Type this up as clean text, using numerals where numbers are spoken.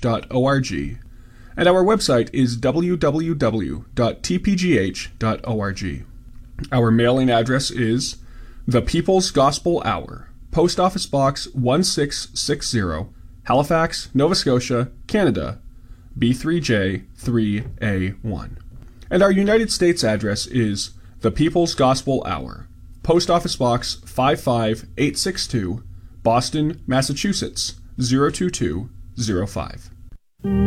and our website is www.tpgh.org. Our mailing address is The People's Gospel Hour, Post Office Box 1660, Halifax, Nova Scotia, Canada, B3J3A1. And our United States address is The People's Gospel Hour, Post Office Box 55862, Boston, Massachusetts, 02205.